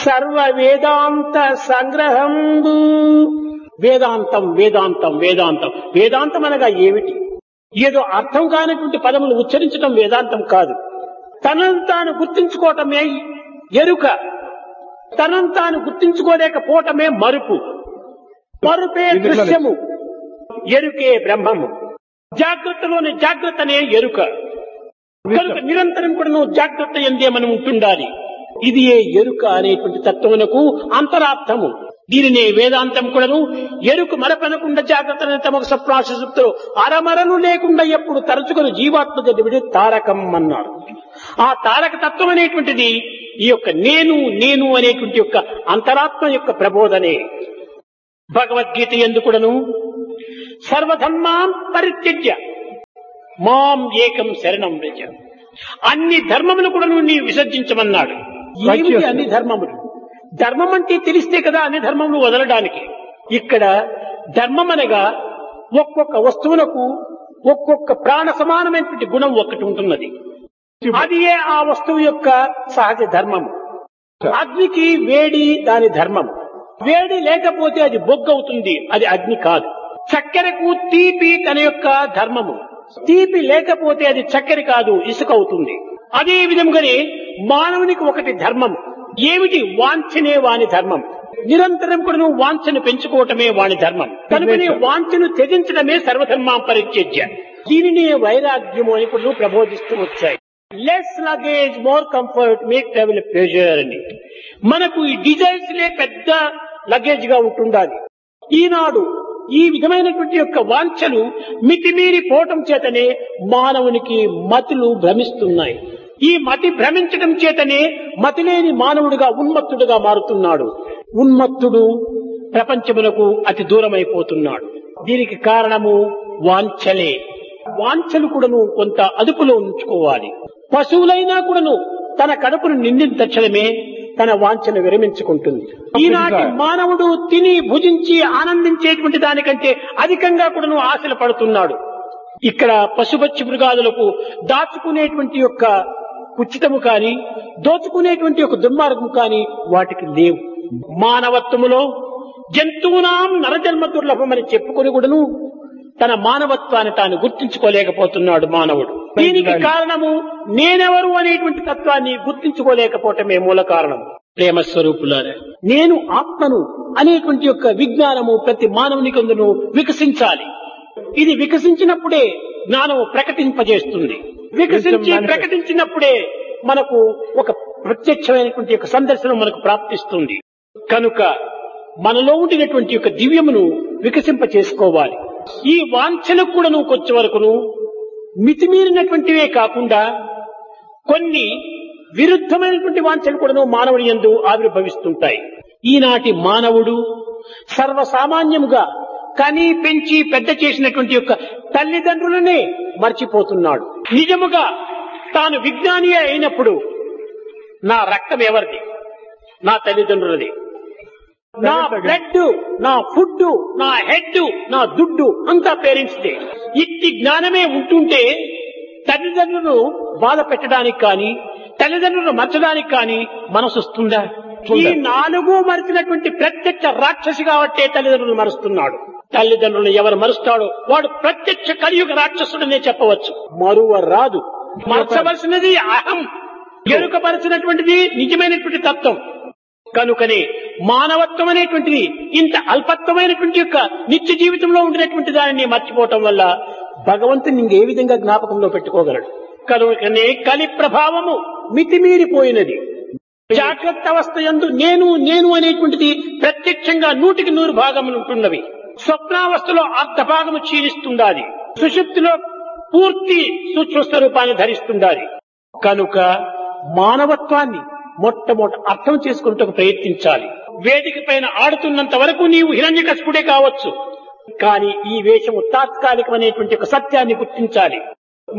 సర్వ వేదాంత సంగ్రహంబు. వేదాంతం వేదాంతం వేదాంతం. వేదాంతం అనగా ఏమిటి? ఏదో అర్థం కానటువంటి పదములు ఉచ్చరించడం వేదాంతం కాదు. తనను తాను గుర్తించుకోవటమే ఎరుక. తనను తాను గుర్తించుకోలేకపోవటమే మరుపు. మరుపే దృశ్యము, ఎరుకే బ్రహ్మము. జాగ్రత్తలోని జాగ్రత్తనే ఎరుక. కనుక నిరంతరం కూడా నువ్వు జాగ్రత్త ఎందే మనం ఉంటుండాలి. ఇది ఏ ఎరుక అనేటువంటి తత్వమునకు అంతరార్థము. దీనినే వేదాంతం కూడాను ఎరుకు మరపనకుండా జాగ్రత్త తమకు సప్రాశుప్తులు అరమరలు లేకుండా ఎప్పుడు తరచుకొని జీవాత్మ గదివిడి తారకం అన్నారు. ఆ తారక తత్వం అనేటువంటిది ఈ యొక్క నేను నేను అనేటువంటి యొక్క అంతరాత్మ యొక్క ప్రబోధనే. భగవద్గీత ఎందుకుడను సర్వధర్మాన్ పరిత్యజ్య మాం ఏకం శరణం వ్రజ. అన్ని ధర్మములు కూడా నీవు విసర్జించమన్నాడు. ఏమిటి అన్ని ధర్మములు? ధర్మం అంటే తెలిస్తే కదా అన్ని ధర్మములు వదలడానికి. ఇక్కడ ధర్మం అనగా ఒక్కొక్క వస్తువులకు ఒక్కొక్క ప్రాణ సమానమైనటువంటి గుణం ఒకటి ఉంటున్నది. అది ఆ వస్తువు యొక్క సహజ ధర్మము. అగ్నికి వేడి దాని ధర్మం. వేడి లేకపోతే అది బొగ్గవుతుంది, అది అగ్ని కాదు. చక్కెరకు తీపి తన యొక్క ధర్మము. తీపి లేకపోతే అది చక్కెర కాదు, ఇసుక అవుతుంది. అదే విధంగానే మానవునికి ఒకటి ధర్మం. ఏమిటి? వాంఛనే వాని ధర్మం. నిరంతరం కూడా నువ్వు వాంఛను పెంచుకోవటమే వాని ధర్మం. కనుకనే వాంఛను త్యజించడమే సర్వధర్మం పరిత్యజ్య. దీనినే వైరాగ్యము అని కూడా ప్రబోధిస్తూ వచ్చాయి. Less luggage more comfort make travel pleasure అని. మనకు ఈ డిజైర్స్ లే పెద్ద లగేజ్ గా ఉంటుండాలి. ఈనాడు ఈ విధమైనటువంటి యొక్క వాంఛలు మితిమీరి పోవటం చేతనే మానవునికి మతులు భ్రమిస్తున్నాయి. ఈ మతి భ్రమించడం చేతనే మతిలేని మానవుడిగా ఉన్మత్తుడుగా మారుతున్నాడు. ఉన్మత్తుడు ప్రపంచమునకు అతి దూరమైపోతున్నాడు. దీనికి కారణము వాంఛలే. వాంఛలు కూడాను కొంత అదుపులో ఉంచుకోవాలి. పశువులైనా కూడాను తన కడుపును నిండిన తక్షణమే తన వాంఛను విరమించుకుంటుంది. ఈనాటి మానవుడు తిని భుజించి ఆనందించేటువంటి దానికంటే అధికంగా కూడాను ఆశలు పడుతున్నాడు. ఇక్కడ పశుపక్షి మృగాదులకు దాచుకునేటువంటి యొక్క ఉచితము కాని దోచుకునేటువంటి ఒక దుర్మార్గం కాని వాటికి లేవు. మానవత్వములో జంతువునాం నరజన్మ దుర్లభమని చెప్పుకొని కూడాను తన మానవత్వాన్ని తాను గుర్తించుకోలేకపోతున్నాడు మానవుడు. దీనికి కారణము నేనెవరు అనేటువంటి తత్వాన్ని గుర్తించుకోలేకపోవటమే మూల కారణం. ప్రేమ స్వరూపులారా, నేను ఆత్మను అనేటువంటి యొక్క విజ్ఞానము ప్రతి మానవునికి అందును వికసించాలి. ఇది వికసించినప్పుడే జ్ఞానము ప్రకటింపజేస్తుంది. వికసించి ప్రకటించినప్పుడే మనకు ఒక ప్రత్యక్షమైనటువంటి యొక్క సందర్శనం మనకు ప్రాప్తిస్తుంది. కనుక మనలో ఉండినటువంటి యొక్క దివ్యమును వికసింప చేసుకోవాలి. ఈ వాంఛలకు కూడా నువ్వు కొంచెం వరకును మితిమీరినటువంటివే కాకుండా కొన్ని విరుద్ధమైనటువంటి వాంఛలు కూడా మానవుని యందు ఆవిర్భవిస్తుంటాయి. ఈనాటి మానవుడు సర్వసామాన్యముగా కని పెంచి పెద్ద చేసినటువంటి యొక్క తల్లిదండ్రులనే మర్చిపోతున్నాడు. నిజముగా తాను విజ్ఞాని అయినప్పుడు నా రక్తం ఎవరిది? నా తల్లిదండ్రులది. నా బ్లడ్, నా ఫుడ్, నా హెడ్, నా దుడ్డు అంతా పేరెంట్స్ దే. ఇట్టి జ్ఞానమే ఉంటుంటే తల్లిదండ్రులను బాధ పెట్టడానికి కానీ తల్లిదండ్రులను మర్చడానికి కానీ మనసు వస్తుందా? ఈ నాలుగు మరిచినటువంటి ప్రత్యక్ష రాక్షసి కాబట్టే తల్లిదండ్రులను మరుస్తున్నాడు. తల్లిదండ్రులను ఎవరు మరుస్తాడో వాడు ప్రత్యక్ష కలియుగ రాక్షసుడనే చెప్పవచ్చు. మరువ రాదు. మరచవలసినది అహం, ఎరుకపరచినటువంటిది నిజమైనటువంటి తత్వం. కనుకనే మానవత్వం అనేటువంటిది ఇంత అల్పత్వమైనటువంటి యొక్క నిత్య జీవితంలో ఉండినటువంటి దానిని మర్చిపోవటం వల్ల భగవంతుని ఇంకే విధంగా జ్ఞాపకంలో పెట్టుకోగలడు. కనుకనే కలి ప్రభావము మితిమీరిపోయినది. జాగ్రత్త అవస్థ యందు నేను నేను అనేటువంటిది ప్రత్యక్షంగా 100% భాగములు ఉంటున్నవి. స్వప్నావస్థలో అర్ధ భాగము క్షీణిస్తుండాలి. సుషుప్తిలో పూర్తి సూక్ష్మ స్వరూపాన్ని ధరిస్తుండాలి. కనుక మానవత్వాన్ని మొట్టమొదట అర్థం చేసుకుంటూ ప్రయత్నించాలి. వేదిక పైన ఆడుతున్నంత వరకు నీవు హిరణ్యకశిపుడే కావచ్చు, కానీ ఈ వేషము తాత్కాలికమైనటువంటి ఒక సత్యాన్ని గుర్తించాలి.